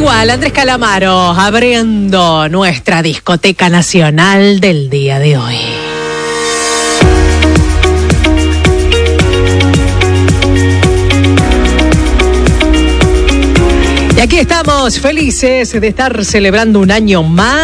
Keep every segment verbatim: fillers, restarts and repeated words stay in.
igual, Andrés Calamaro abriendo nuestra discoteca nacional del día de hoy. Y aquí estamos felices de estar celebrando un año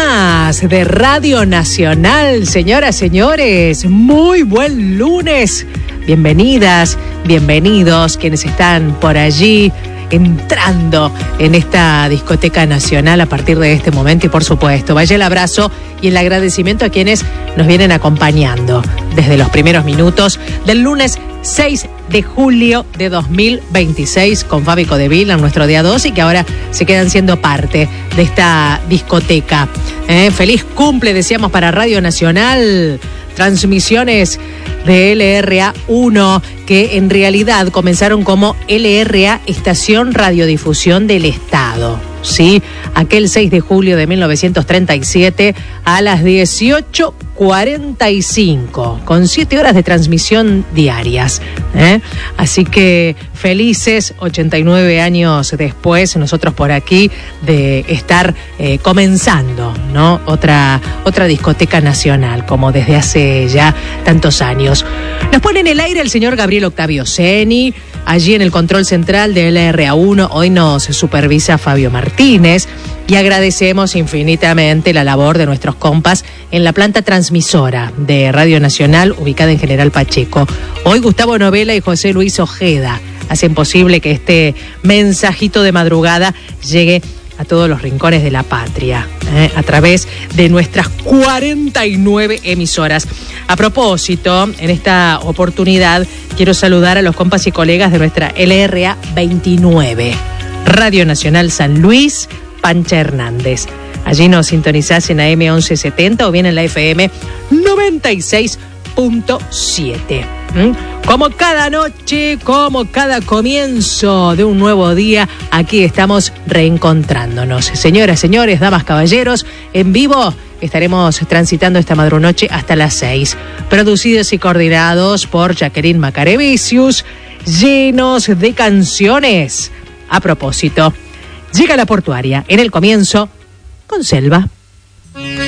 más de Radio Nacional. Señoras, señores, muy buen lunes. Bienvenidas, bienvenidos quienes están por allí entrando en esta discoteca nacional a partir de este momento. Y por supuesto, vaya el abrazo y el agradecimiento a quienes nos vienen acompañando desde los primeros minutos del lunes seis de julio de dos mil veintiséis con Fabi Codevila en nuestro día dos y que ahora se quedan siendo parte de esta discoteca. Eh, feliz cumple, decíamos, para Radio Nacional. Transmisiones de L R A uno, que en realidad comenzaron como L R A Estación Radiodifusión del Estado, ¿sí? Aquel seis de julio de mil novecientos treinta y siete a las dieciocho cuarenta y cinco, con siete horas de transmisión diarias, ¿eh? Así que felices ochenta y nueve años después, nosotros por aquí, de estar eh, comenzando, ¿no? Otra, otra discoteca nacional, como desde hace ya tantos años. Nos pone en el aire el señor Gabriel Octavio Seni, allí en el control central de L R A uno, hoy nos supervisa Fabio Martínez, y agradecemos infinitamente la labor de nuestros compas en la planta transmisora de Radio Nacional, ubicada en General Pacheco. Hoy Gustavo Novela y José Luis Ojeda hacen posible que este mensajito de madrugada llegue a todos los rincones de la patria, ¿eh? a través de nuestras cuarenta y nueve emisoras. A propósito, en esta oportunidad quiero saludar a los compas y colegas de nuestra L R A veintinueve, Radio Nacional San Luis, Pancha Hernández. Allí nos sintonizás en A M once setenta o bien en la F M noventa y seis punto siete. ¿Mm? Como cada noche, como cada comienzo de un nuevo día, aquí estamos reencontrándonos. Señoras, señores, damas, caballeros, en vivo estaremos transitando esta madrunoche hasta las seis. Producidos y coordinados por Jacqueline Macarevicius, llenos de canciones. A propósito, llega la portuaria en el comienzo con Selva.